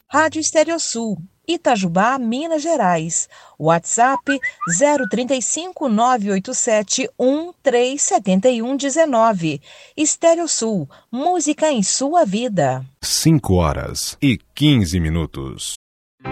Rádio Estereosul, Itajubá, Minas Gerais. WhatsApp 035 987 137119. Estereosul, música em sua vida. 5 horas e 15 minutos.